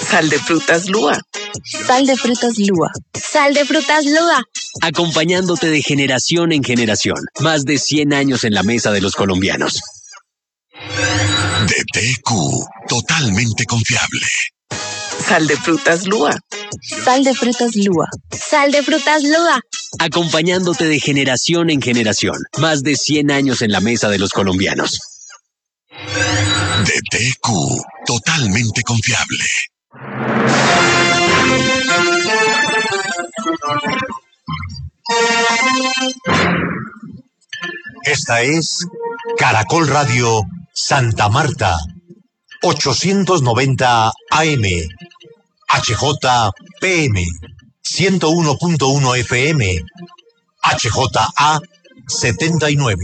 Sal de frutas Lua. Sal de frutas Lua. Sal de frutas Lua. Acompañándote de generación en generación. Más de 100 años en la mesa de los colombianos. DTQ, totalmente confiable. Sal de frutas Lua. Sal de frutas Lua. Sal de frutas Lua. Acompañándote de generación en generación. Más de 100 años en la mesa de los colombianos. DTQ, totalmente confiable. Esta es Caracol Radio Santa Marta, 890 AM, HJPM, 101.1 FM, HJA 79.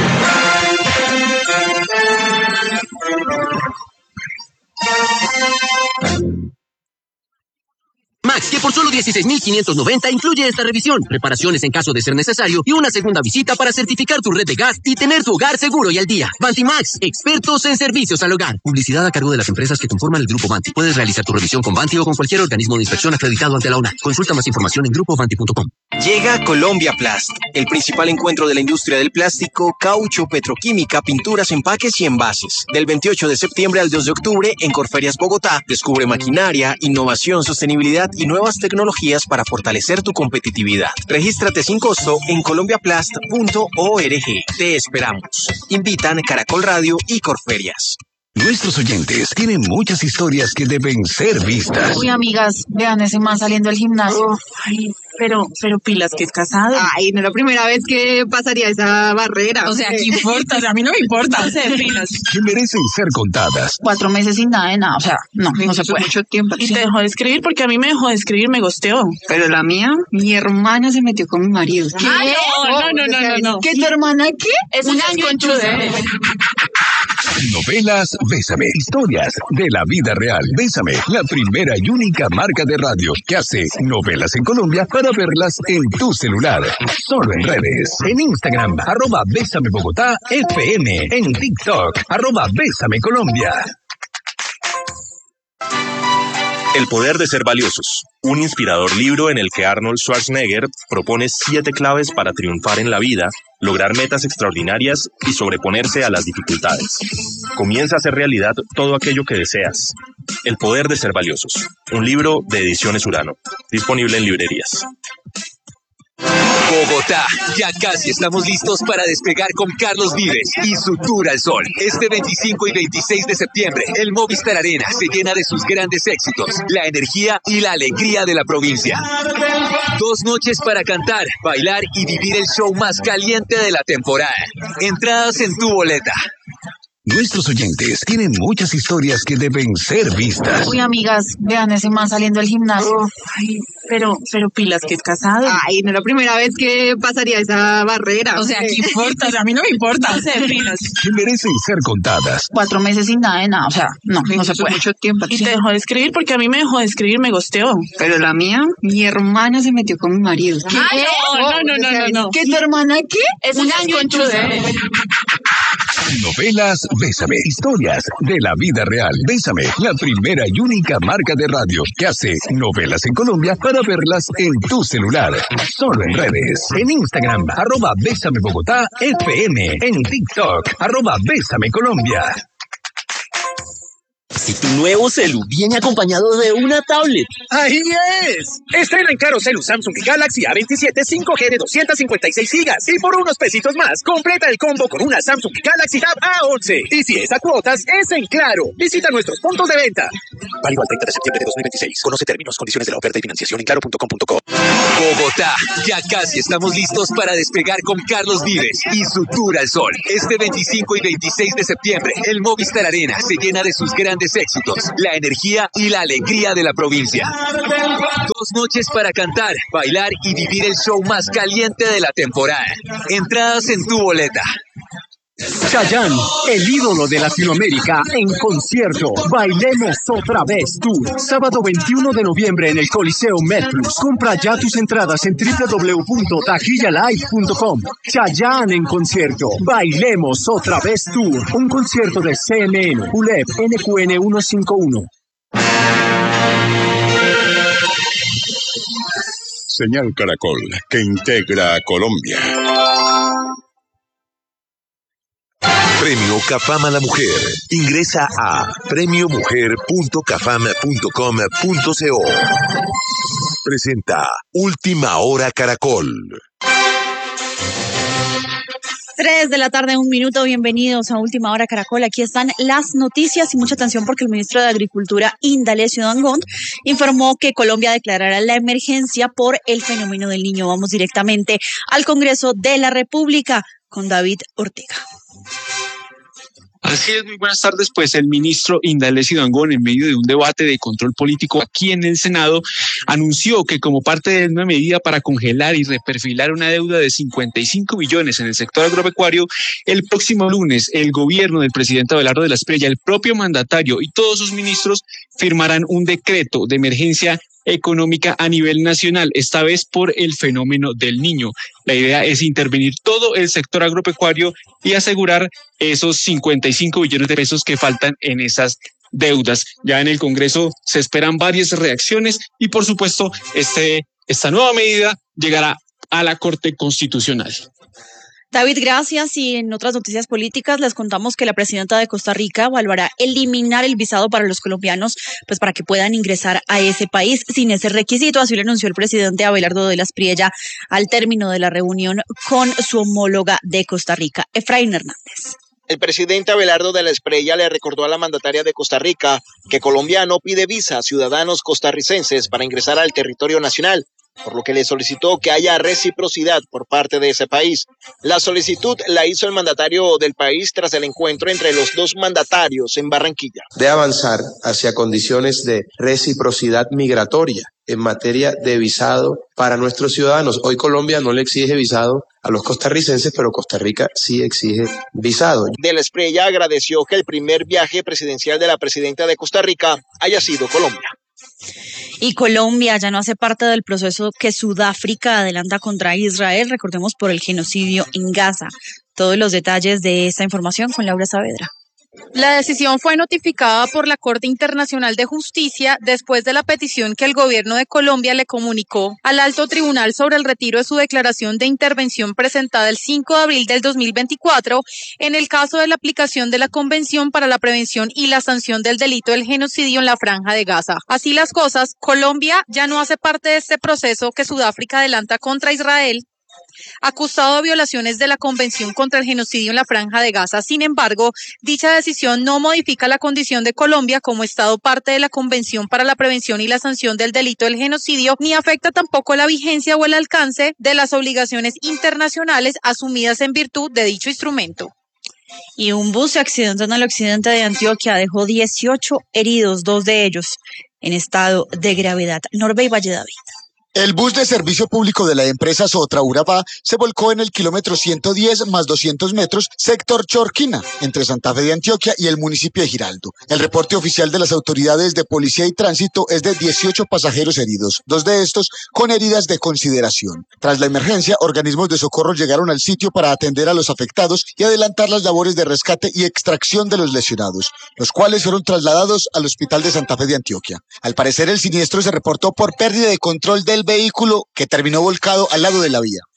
Max, que por solo 16,590 incluye esta revisión, reparaciones en caso de ser necesario y una segunda visita para certificar tu red de gas y tener tu hogar seguro y al día. Vantimax, expertos en servicios al hogar. Publicidad a cargo de las empresas que conforman el Grupo Vanti. Puedes realizar tu revisión con Vanti o con cualquier organismo de inspección acreditado ante la ONA. Consulta más información en grupovanti.com. Llega Colombia Plast, el principal encuentro de la industria del plástico, caucho, petroquímica, pinturas, empaques y envases. Del 28 de septiembre al 2 de octubre en Corferias Bogotá, descubre maquinaria, innovación, sostenibilidad y nuevas tecnologías para fortalecer tu competitividad. Regístrate sin costo en colombiaplast.org. Te esperamos. Invitan Caracol Radio y Corferias. Nuestros oyentes tienen muchas historias que deben ser vistas. Uy, amigas, vean ese man saliendo del gimnasio. Ay, pero pilas que es casado. Ay, no es la primera vez que pasaría esa barrera. O sea, ¿qué importa? O sea, a mí no me importa. No sé, pilas. Que merecen ser contadas. 4 meses sin nada de nada. O sea, no se puede. Mucho tiempo. Y te dejó de escribir porque a mí me dejó de escribir, me gosteó. Pero la mía, mi hermana se metió con mi marido. ¿Qué? No. ¿Qué, tu hermana qué? Es una conchuda. Novelas Bésame. Historias de la vida real. Bésame, la primera y única marca de radio que hace novelas en Colombia para verlas en tu celular. Solo en redes. En Instagram, @Bésame Bogotá FM. En TikTok, @Bésame Colombia. El poder de ser valiosos, un inspirador libro en el que Arnold Schwarzenegger propone 7 claves para triunfar en la vida, lograr metas extraordinarias y sobreponerse a las dificultades. Comienza a hacer realidad todo aquello que deseas. El poder de ser valiosos, un libro de Ediciones Urano, disponible en librerías. Bogotá, ya casi estamos listos para despegar con Carlos Vives y su Tour al Sol. Este 25 y 26 de septiembre, el Movistar Arena se llena de sus grandes éxitos, la energía y la alegría de la provincia. 2 noches para cantar, bailar y vivir el show más caliente de la temporada. Entradas en tu boleta. Nuestros oyentes tienen muchas historias que deben ser vistas. Uy, amigas, vean ese man saliendo del gimnasio. Ay, pero pilas que es casado. Ay, no es la primera vez que pasaría esa barrera. O sea, ¿qué importa? O sea, a mí no me importa. No sé, pilas. Que merecen ser contadas. 4 meses sin nada de nada. O sea, no se puede. Mucho tiempo. Y te dejó de escribir porque a mí me dejó de escribir, me gosteó. Pero la mía, mi hermana se metió con mi marido. ¿Qué? No. ¿Qué, tu hermana qué? Es una conchuda. Novelas Bésame. Historias de la vida real. Bésame, la primera y única marca de radio que hace novelas en Colombia para verlas en tu celular. Solo en redes. En Instagram, @Bésame Bogotá FM. En TikTok, @Bésame Colombia. Y tu nuevo celu viene acompañado de una tablet. ¡Ahí es! Estrena en Caro Celu Samsung Galaxy A27 5G de 256 gigas. Y por unos pesitos más, completa el combo con una Samsung Galaxy Tab A11. Y si es a cuotas, es en Claro. Visita nuestros puntos de venta. Válido al 30 de septiembre de 2026. Conoce términos, condiciones de la oferta y financiación en claro.com.co. Bogotá, ya casi estamos listos para despegar con Carlos Vives y su Tour al Sol. Este 25 y 26 de septiembre, el Movistar Arena se llena de sus grandes éxitos, la energía y la alegría de la provincia. 2 noches para cantar, bailar y vivir el show más caliente de la temporada. Entradas en tu boleta. Chayanne, el ídolo de Latinoamérica, en concierto. Bailemos otra vez Tour. Sábado 21 de noviembre en el Coliseo MedPlus. Compra ya tus entradas en www.taquillalive.com. Chayanne en concierto. Bailemos otra vez Tour. Un concierto de CNN, ULEP, NQN 151. Señal Caracol, que integra a Colombia. Premio CAFAM a la Mujer. Ingresa a premiomujer.cafam.com.co. Presenta Última Hora Caracol. 3 de la tarde, 1 minuto. Bienvenidos a Última Hora Caracol. Aquí están las noticias y mucha atención porque el ministro de Agricultura, Indalecio Dangond, informó que Colombia declarará la emergencia por el fenómeno del Niño. Vamos directamente al Congreso de la República con David Ortega. Así es, muy buenas tardes. Pues el ministro Indalecio Dangond, en medio de un debate de control político aquí en el Senado, anunció que como parte de una medida para congelar y reperfilar una deuda de 55 billones en el sector agropecuario, el próximo lunes el gobierno del presidente Abelardo de la Espriella, el propio mandatario y todos sus ministros firmarán un decreto de emergencia económica a nivel nacional, esta vez por el fenómeno del Niño. La idea es intervenir todo el sector agropecuario y asegurar esos 55 billones de pesos que faltan en esas deudas. Ya en el Congreso se esperan varias reacciones y, por supuesto, esta nueva medida llegará a la Corte Constitucional. David, gracias. Y en otras noticias políticas les contamos que la presidenta de Costa Rica evaluará eliminar el visado para los colombianos, pues para que puedan ingresar a ese país sin ese requisito. Así lo anunció el presidente Abelardo de la Espriella al término de la reunión con su homóloga de Costa Rica, Efraín Hernández. El presidente Abelardo de la Espriella le recordó a la mandataria de Costa Rica que Colombia no pide visa a ciudadanos costarricenses para ingresar al territorio nacional, por lo que le solicitó que haya reciprocidad por parte de ese país. La solicitud la hizo el mandatario del país tras el encuentro entre los dos mandatarios en Barranquilla. De avanzar hacia condiciones de reciprocidad migratoria en materia de visado para nuestros ciudadanos. Hoy Colombia no le exige visado a los costarricenses, pero Costa Rica sí exige visado. De la Espriella agradeció que el primer viaje presidencial de la presidenta de Costa Rica haya sido Colombia. Y Colombia ya no hace parte del proceso que Sudáfrica adelanta contra Israel, recordemos, por el genocidio en Gaza. Todos los detalles de esta información con Laura Saavedra. La decisión fue notificada por la Corte Internacional de Justicia después de la petición que el gobierno de Colombia le comunicó al Alto Tribunal sobre el retiro de su declaración de intervención presentada el 5 de abril del 2024 en el caso de la aplicación de la Convención para la Prevención y la Sanción del Delito del Genocidio en la Franja de Gaza. Así las cosas, Colombia ya no hace parte de este proceso que Sudáfrica adelanta contra Israel, acusado de violaciones de la Convención contra el Genocidio en la Franja de Gaza. Sin embargo, dicha decisión no modifica la condición de Colombia como Estado parte de la Convención para la Prevención y la Sanción del Delito del Genocidio, ni afecta tampoco la vigencia o el alcance de las obligaciones internacionales asumidas en virtud de dicho instrumento. Y un bus se accidentó en el occidente de Antioquia, dejó 18 heridos, 2 de ellos en estado de gravedad. Norbey Valle David. El bus de servicio público de la empresa Sotra Urabá se volcó en el kilómetro 110 más 200 metros, sector Chorquina, entre Santa Fe de Antioquia y el municipio de Giraldo. El reporte oficial de las autoridades de policía y tránsito es de 18 pasajeros heridos, 2 de estos con heridas de consideración. Tras la emergencia, organismos de socorro llegaron al sitio para atender a los afectados y adelantar las labores de rescate y extracción de los lesionados, los cuales fueron trasladados al Hospital de Santa Fe de Antioquia. Al parecer, el siniestro se reportó por pérdida de control del vehículo que terminó volcado al lado de la vía.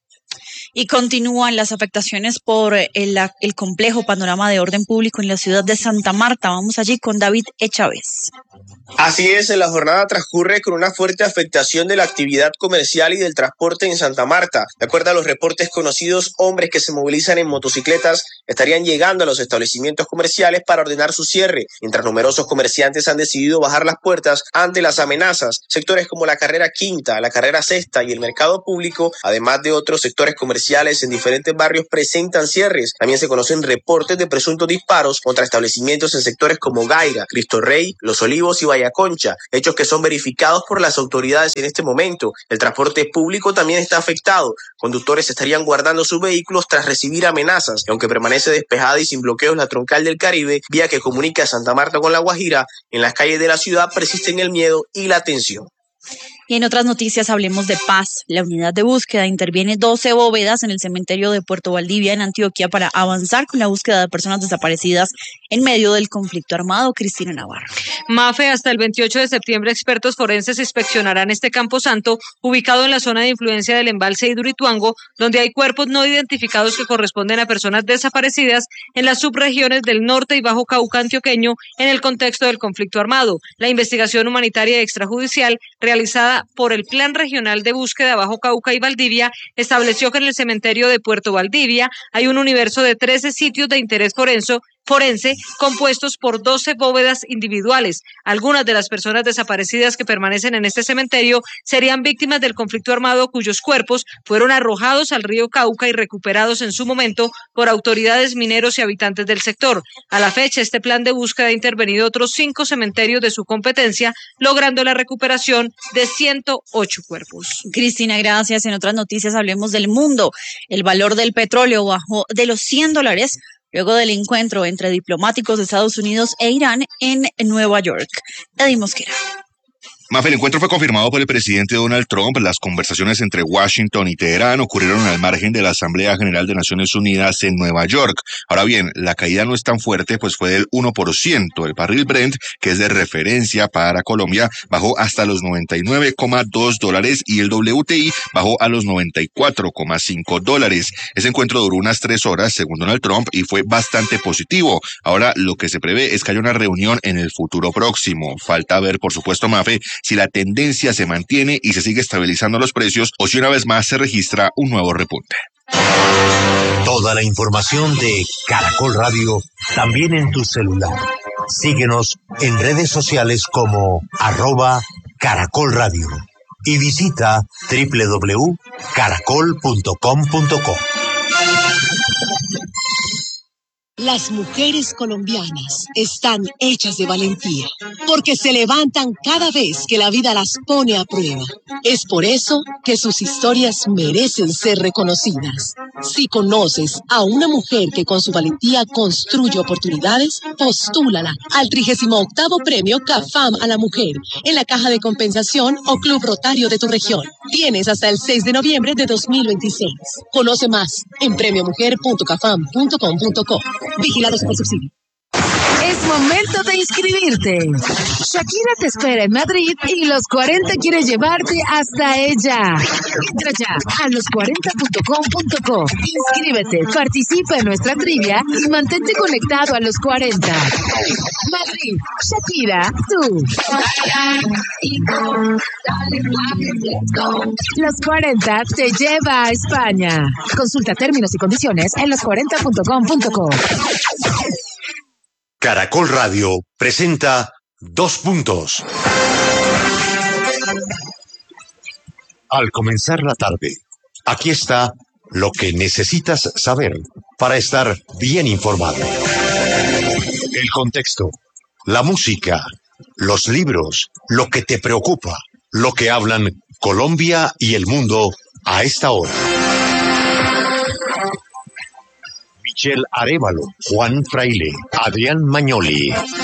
Y continúan las afectaciones por el complejo panorama de orden público en la ciudad de Santa Marta. Vamos allí con David Echávez. Así es, la jornada transcurre con una fuerte afectación de la actividad comercial y del transporte en Santa Marta. De acuerdo a los reportes conocidos, hombres que se movilizan en motocicletas estarían llegando a los establecimientos comerciales para ordenar su cierre, mientras numerosos comerciantes han decidido bajar las puertas ante las amenazas. Sectores como la carrera Quinta, la carrera Sexta y el mercado público, además de otros sectores comerciales en diferentes barrios, presentan cierres. También se conocen reportes de presuntos disparos contra establecimientos en sectores como Gaira, Cristo Rey, Los Olivos y Vallaconcha, hechos que son verificados por las autoridades en este momento. El transporte público también está afectado. Conductores estarían guardando sus vehículos tras recibir amenazas, y aunque permanece despejada y sin bloqueos la troncal del Caribe, vía que comunica a Santa Marta con La Guajira, en las calles de la ciudad persisten el miedo y la tensión. Y en otras noticias hablemos de paz. La unidad de búsqueda interviene 12 bóvedas en el cementerio de Puerto Valdivia, en Antioquia, para avanzar con la búsqueda de personas desaparecidas en medio del conflicto armado. Cristina Navarro. Mafe, hasta el 28 de septiembre, expertos forenses inspeccionarán este camposanto ubicado en la zona de influencia del embalse Hidroituango, donde hay cuerpos no identificados que corresponden a personas desaparecidas en las subregiones del norte y Bajo Cauca antioqueño en el contexto del conflicto armado. La investigación humanitaria extrajudicial realizada por el Plan Regional de Búsqueda Bajo Cauca y Valdivia estableció que en el cementerio de Puerto Valdivia hay un universo de 13 sitios de interés forense compuestos por 12 bóvedas individuales. Algunas de las personas desaparecidas que permanecen en este cementerio serían víctimas del conflicto armado cuyos cuerpos fueron arrojados al río Cauca y recuperados en su momento por autoridades, mineros y habitantes del sector. A la fecha, este plan de búsqueda ha intervenido otros 5 cementerios de su competencia, logrando la recuperación de 108 cuerpos. Cristina, gracias. En otras noticias hablemos del mundo. El valor del petróleo bajó de los $100 luego del encuentro entre diplomáticos de Estados Unidos e Irán en Nueva York. Eddie Mosquera. Mafe, el encuentro fue confirmado por el presidente Donald Trump. Las conversaciones entre Washington y Teherán ocurrieron al margen de la Asamblea General de Naciones Unidas en Nueva York. Ahora bien, la caída no es tan fuerte, pues fue del 1%. El barril Brent, que es de referencia para Colombia, bajó hasta los $99,2 y el WTI bajó a los $94,5. Ese encuentro duró unas 3 horas, según Donald Trump, y fue bastante positivo. Ahora, lo que se prevé es que haya una reunión en el futuro próximo. Falta ver, por supuesto, Mafe, si la tendencia se mantiene y se sigue estabilizando los precios o si una vez más se registra un nuevo repunte. Toda la información de Caracol Radio también en tu celular. Síguenos en redes sociales como @Caracol Radio y visita www.caracol.com.co. Las mujeres colombianas están hechas de valentía, porque se levantan cada vez que la vida las pone a prueba. Es por eso que sus historias merecen ser reconocidas. Si conoces a una mujer que con su valentía construye oportunidades, postúlala al 38º Premio CAFAM a la Mujer en la Caja de Compensación o Club Rotario de tu región. Tienes hasta el 6 de noviembre de 2026. Conoce más en premiomujer.cafam.com.co. Vigilados por subsidio. Es momento de inscribirte. Shakira te espera en Madrid y Los 40 quiere llevarte hasta ella. Entra ya a los40.com.co. Inscríbete, participa en nuestra trivia y mantente conectado a Los 40. Madrid, Shakira, tú. Los 40 te lleva a España. Consulta términos y condiciones en los40.com.co. Caracol Radio presenta 2 puntos. Al comenzar la tarde, aquí está lo que necesitas saber para estar bien informado. El contexto, la música, los libros, lo que te preocupa, lo que hablan Colombia y el mundo a esta hora. Michelle Arévalo, Juan Fraile, Adrián Magnoli,